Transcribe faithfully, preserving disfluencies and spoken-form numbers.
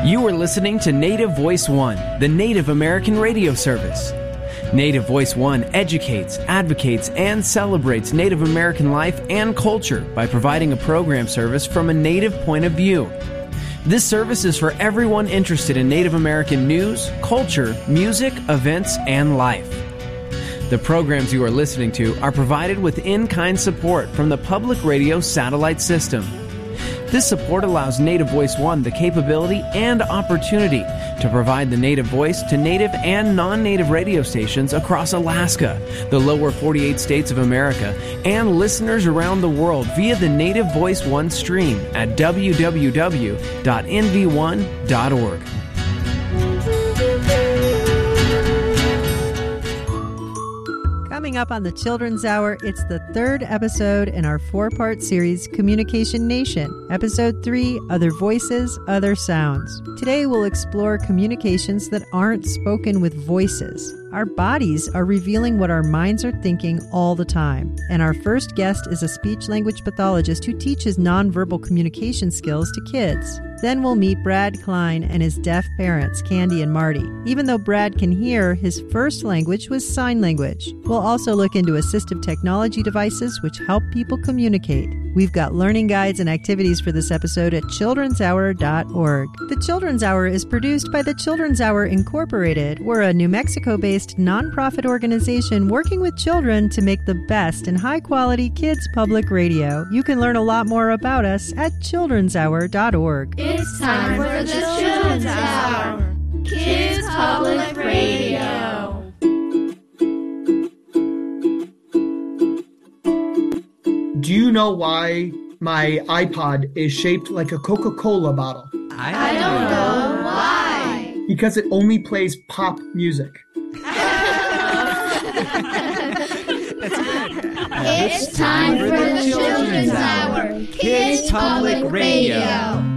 You are listening to Native Voice One, the Native American radio service. Native Voice One educates, advocates, and celebrates Native American life and culture by providing a program service from a Native point of view. This service is for everyone interested in Native American news, culture, music, events, and life. The programs you are listening to are provided with in-kind support from the Public Radio Satellite System. This support allows Native Voice One the capability and opportunity to provide the Native voice to Native and non-Native radio stations across Alaska, the lower forty-eight states of America, and listeners around the world via the Native Voice One stream at w w w dot n v one dot org. Coming up on the Children's Hour, it's the third episode in our four-part series, Communication Nation. Episode three, Other Voices, Other Sounds. Today we'll explore communications that aren't spoken with voices. Our bodies are revealing what our minds are thinking all the time. And our first guest is a speech-language pathologist who teaches nonverbal communication skills to kids. Then we'll meet Brad Klein and his deaf parents, Candy and Marty. Even though Brad can hear, his first language was sign language. We'll also look into assistive technology devices which help people communicate. We've got learning guides and activities for this episode at children's hour dot org. The Children's Hour is produced by the Children's Hour Incorporated. We're a New Mexico-based nonprofit organization working with children to make the best in high-quality kids public radio. You can learn a lot more about us at children's hour dot org. It's time for the Children's Hour, Kids Public Radio. Do you know why my iPod is shaped like a Coca-Cola bottle? I don't, I don't know. know why. Because it only plays pop music. It's time for the Children's Hour, Kids Public Radio.